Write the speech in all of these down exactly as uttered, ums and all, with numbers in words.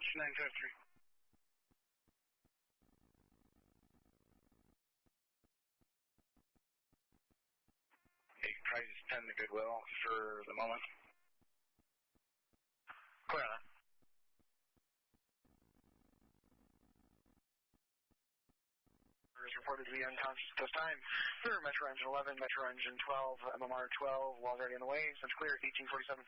nine five three. Hey, try to send the Goodwill for the moment. Clear on that. Is reported to be unconscious at this time. For Metro Engine eleven, Metro Engine twelve, M M R twelve, walls already on the way. Such clear, eighteen forty-seven.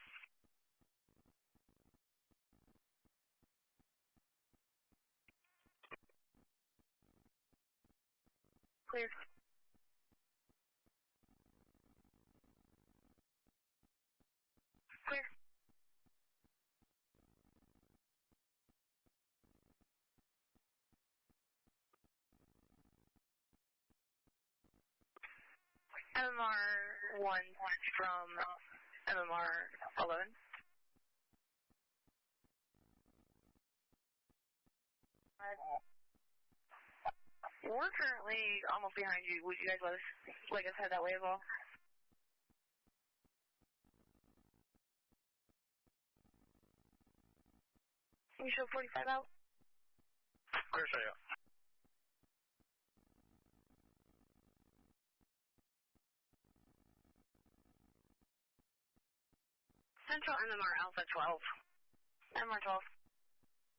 Clear. Clear. M M R one from M M R eleven. We're currently almost behind you. Would you guys let us, like us head that way as well? Can you show forty-five out? Clear, say out. Central M M R Alpha twelve. M M R twelve.